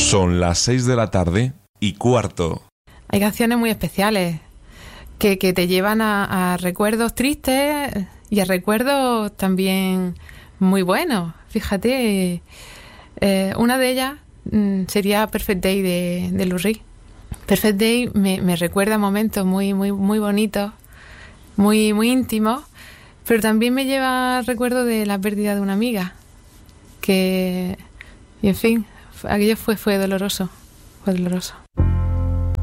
Son las 6:15. Hay canciones muy especiales que te llevan a recuerdos tristes y a recuerdos también muy buenos. Fíjate, una de ellas sería Perfect Day de Lou Reed. Perfect Day me recuerda momentos muy, muy, muy bonitos, muy, muy íntimos, pero también me lleva recuerdo de la pérdida de una amiga, y en fin, aquello fue doloroso, fue doloroso.